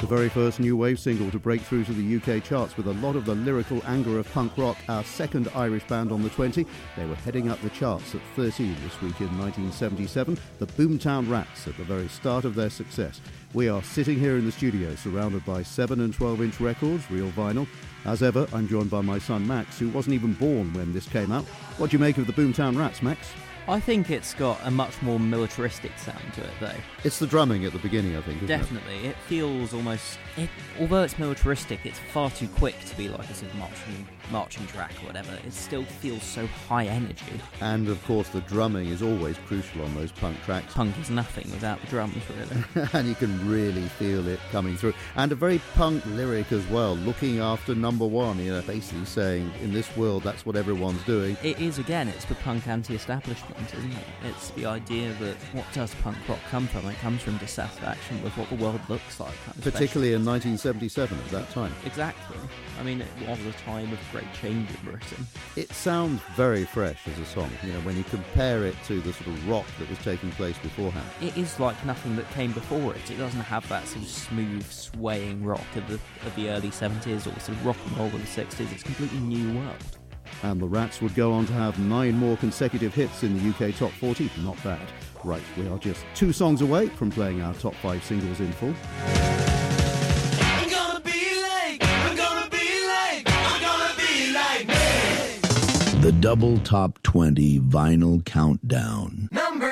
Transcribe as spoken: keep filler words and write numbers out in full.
very first new wave single to break through to the U K charts with a lot of the lyrical anger of punk rock, our second Irish band on the twenty. They were heading up the charts at thirteen this week in nineteen seventy-seven, the Boomtown Rats at the very start of their success. We are sitting here in the studio surrounded by seven and twelve inch records, real vinyl. As ever, I'm joined by my son Max, who wasn't even born when this came out. What do you make of the Boomtown Rats, Max? I think it's got a much more militaristic sound to it, though. It's the drumming at the beginning, I think, isn't Definitely. it? It feels almost... It, although it's militaristic, it's far too quick to be like a sort of marching, marching track or whatever. It still feels so high energy. And, of course, the drumming is always crucial on those punk tracks. Punk is nothing without the drums, really. And you can really feel it coming through. And a very punk lyric as well, looking after number one, you know, basically saying, in this world, that's what everyone's doing. It is, again, it's the punk anti-establishment, isn't it? It's the idea that what does punk rock come from? It comes from dissatisfaction with what the world looks like. Particularly in nineteen seventy-seven at that time. Exactly. I mean, it was a time of great change in Britain. It sounds very fresh as a song, you know, when you compare it to the sort of rock that was taking place beforehand. It is like nothing that came before it. It doesn't have that sort of smooth, swaying rock of the, of the early seventies or sort of rock and roll of the sixties. It's a completely new world. And the Rats would go on to have nine more consecutive hits in the U K Top forty. Not bad. Right, we are just two songs away from playing our top five singles in full. I'm gonna be like, I'm gonna be like, I'm gonna be like me. The Double Top twenty Vinyl Countdown.